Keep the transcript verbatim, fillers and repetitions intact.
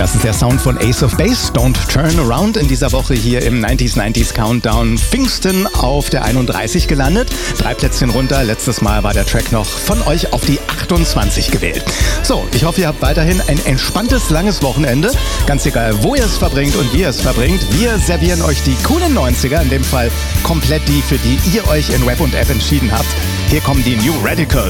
Das ist der Sound von Ace of Base, Don't Turn Around, in dieser Woche hier im neunziger neunzig Countdown. Pfingsten auf der einunddreißig gelandet, drei Plätzchen runter. Letztes Mal war der Track noch von euch auf die achtundzwanzig gewählt. So, ich hoffe, ihr habt weiterhin ein entspanntes, langes Wochenende. Ganz egal, wo ihr es verbringt und wie ihr es verbringt. Wir servieren euch die coolen neunziger, in dem Fall komplett die, für die ihr euch in Web und App entschieden habt. Hier kommen die New Radicals.